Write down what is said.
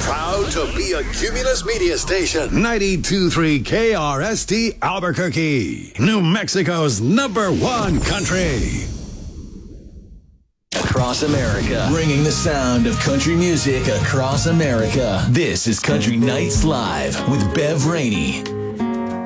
Proud to be a Cumulus media station. 92.3 KRST Albuquerque, New Mexico's #1 country. Across America, bringing the sound of country music across America. This is Country Nights Live with Bev Rainey.